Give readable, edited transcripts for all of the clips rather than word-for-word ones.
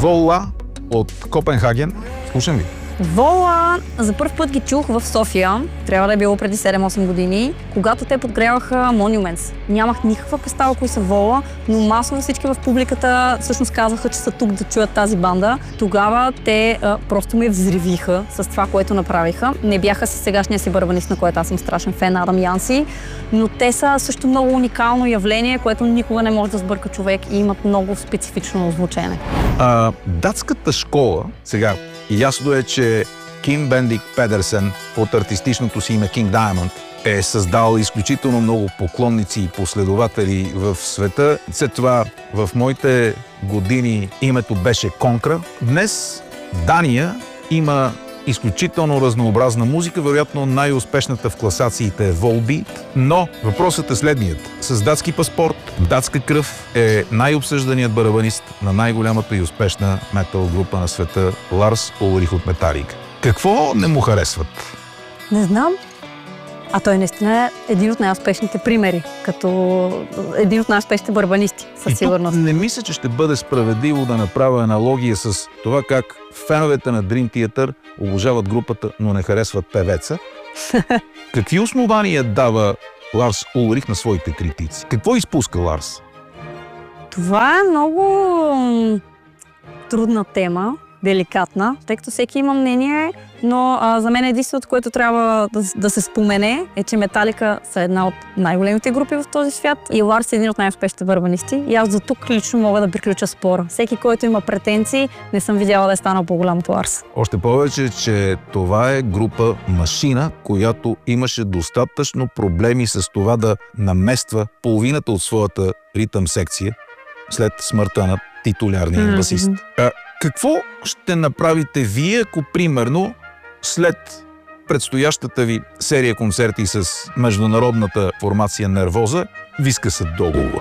Вола от Копенхаген. Слушам ви. Вола за първ път ги чух в София, трябва да е било преди 7-8 години, когато те подгряваха Monuments. Нямах никаква представа кои са Вола, но масово всички в публиката всъщност казаха, че са тук да чуят тази банда. Тогава те просто ме взривиха с това, което направиха. Не бяха с сегашния си барабанист, на който аз съм страшен фен, Адам Янси, но те са също много уникално явление, което никога не може да сбърка човек и имат много специфично звучене. Датската школа, сега ясно е, че Ким Бендик Педерсен от артистичното си име King Diamond е създал изключително много поклонници и последователи в света. След това в моите години името беше Конкра. Днес Дания има изключително разнообразна музика, вероятно най-успешната в класациите е Volbeat, но въпросът е следният. С датски паспорт, датска кръв е най-обсъжданият барабанист на най-голямата и успешна метал група на света Ларс Улрих от Металика. Какво не му харесват? Не знам. А той наистина е един от най-успешните примери, като един от най-успешните барабанисти, със сигурност. Не мисля, че ще бъде справедливо да направя аналогия с това как феновете на Dream Theater обожават групата, но не харесват певеца. Какви основания дава Ларс Улрих на своите критици? Какво изпуска Ларс? Това е много трудна тема, деликатна, тъй като всеки има мнение, но за мен единственото, което трябва да се спомене е, че Металика са една от най-големите групи в този свят и Ларс е един от най-успешните барабанисти и аз до тук лично мога да приключа спора. Всеки, който има претенции, не съм видяла да е станал по-голям от Ларс. Още повече, че това е група машина, която имаше достатъчно проблеми с това да намества половината от своята ритъм секция след смъртта на титулярния басист. Какво ще направите вие, ако примерно след предстоящата ви серия концерти с международната формация Нервоза ви скъсат договор?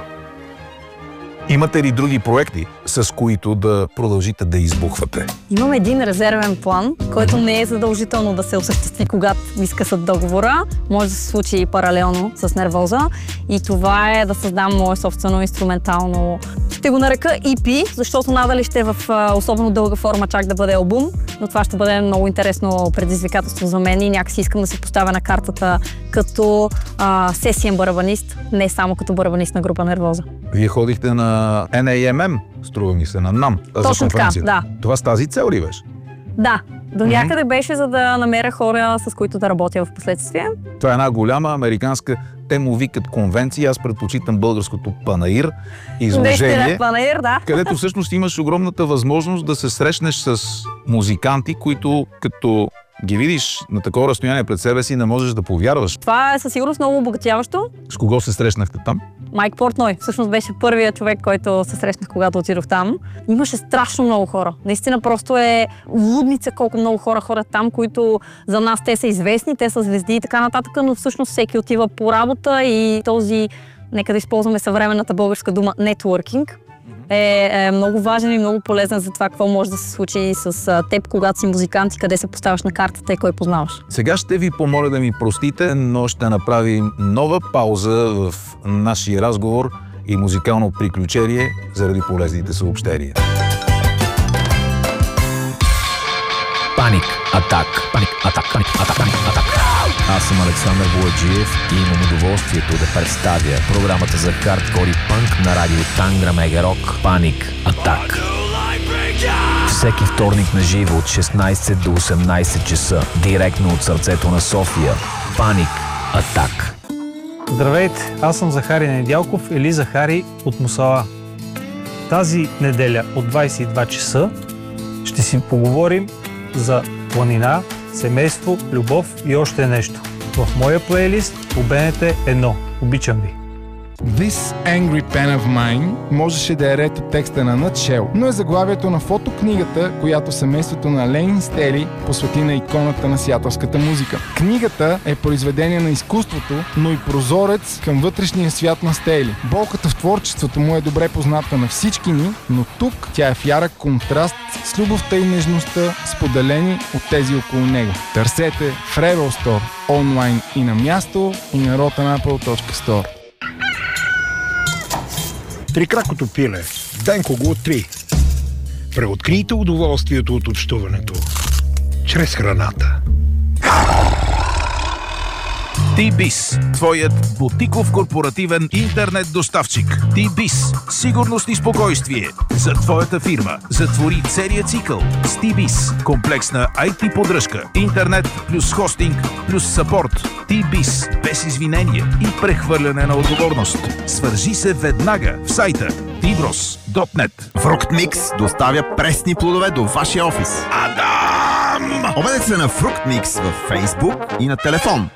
Имате ли други проекти, с които да продължите да избухвате? Имам един резервен план, който не е задължително да се осъществи, когато ми скъсат договора. Може да се случи и паралелно с Нервоза. И това е да създам мое собствено инструментално. Ще го нарека EP, защото надали ще е в особено дълга форма чак да бъде албум, но това ще бъде много интересно предизвикателство за мен и някакси искам да се поставя на картата като сесиен барабанист, не само като барабанист на група Нервоза. Вие ходихте на NAMM, струва ми се, на NAMM. Точно така, да. Това с тази цел ли беше? Да, до някъде беше, за да намеря хора, с които да работя в последствие. Това е една голяма американска, те му викат конвенция, аз предпочитам българското панаир, изложение, панаир, да. Където всъщност имаш огромната възможност да се срещнеш с музиканти, които като ги видиш на такова разстояние пред себе си, не можеш да повярваш. Това е със сигурност много обогатяващо. С кого се срещнахте там? Майк Портной. Всъщност беше първият човек, който се срещнах, когато отидох там. Имаше страшно много хора. Наистина просто е лудница колко много хора ходят там, които за нас те са известни, те са звезди и така нататък, но всъщност всеки отива по работа и този, нека да използваме съвременната българска дума, нетворкинг, е много важен и много полезен за това какво може да се случи с теб, когато си музикант и къде се поставяш на картата и кой познаваш. Сега ще ви помоля да ми простите, но ще направим нова пауза в нашия разговор и музикално приключение заради полезните съобщения. Паник Атак. Паник Атак. Паник Атак. Паник Атак. Аз съм Александър Бояджиев и имам удоволствието да представя програмата за хардкор и панк на радио Тангра Мега Рок Паник Атак. Всеки вторник на живо от 16 до 18 часа, директно от сърцето на София. Паник Атак. Здравейте, аз съм Захари Недялков или Захари от Мусала. Тази неделя от 22 часа ще си поговорим за планина, семейство, любов и още нещо. В моя плейлист по БНТ 1. Обичам ви! This Angry Pen of Mine можеше да е ред от текста на Nutshell, но е заглавието на фотокнигата, която семейството на Ленин Стели посвети на иконата на сиатълската музика. Книгата е произведение на изкуството, но и прозорец към вътрешния свят на Стели. Болката в творчеството му е добре позната на всички ни, но тук тя е в ярък контраст с любовта и нежността, споделени от тези около него. Търсете в Rebel Store, онлайн и на място, и на rotanapple.store. Трикракото пиле. Денко го 3. Преоткрийте удоволствието от общуването чрез храната. T-Biz, твоят бутиков корпоративен интернет доставчик. T-Biz, сигурност и спокойствие за твоята фирма. Затвори целия цикъл с T-Biz. Комплексна IT поддръжка, интернет плюс хостинг плюс съпорт. T-Biz, без извинение и прехвърляне на отговорност. Свържи се веднага в сайта tbros.net. Фруктмикс доставя пресни плодове до вашия офис. Адам! Обадете се на Фруктмикс във Фейсбук и на телефон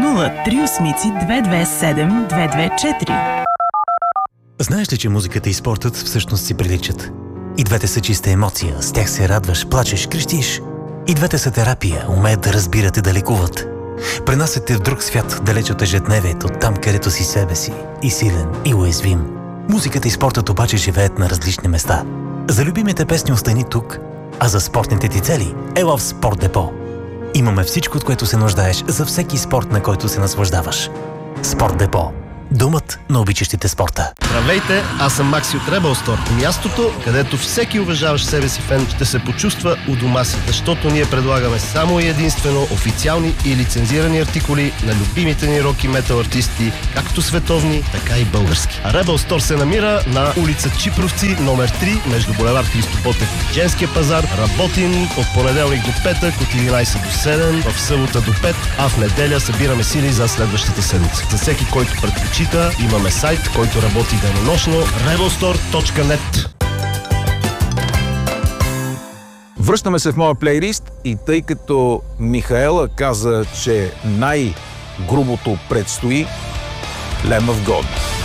038-227-224. Знаеш ли, че музиката и спортът всъщност си приличат? И двете са чиста емоция, с тях се радваш, плачеш, крещиш. И двете са терапия, умеят да разбират и да лекуват. Пренасят те в друг свят, далеч от ежедневието, там където си себе си, и силен, и уязвим. Музиката и спортът обаче живеят на различни места. За любимите песни остани тук, а за спортните ти цели ела в Спорт Депо. Имаме всичко, от което се нуждаеш за всеки спорт, на който се наслаждаваш. Спорт Депо. Домът на обичащите спорта. Здравейте, аз съм Макси от Rebel Store. Мястото, където всеки уважаващ себе си фен ще се почувства у дома си, защото ние предлагаме само и единствено официални и лицензирани артикули на любимите ни рок и метал артисти, както световни, така и български. Rebel Store се намира на улица Чипровци, номер 3, между булевард Христо Ботев и Женския пазар. Работим от понеделник до петък, от 11 до 7, в събота до 5, а в неделя събираме сили за следващата седмица. За всеки, който предпочита, имаме сайт, който работи денонощно rebelstore.net. Връщаме се в моя плейлист и тъй като Михаела каза, че най-грубото предстои, Lamb of God.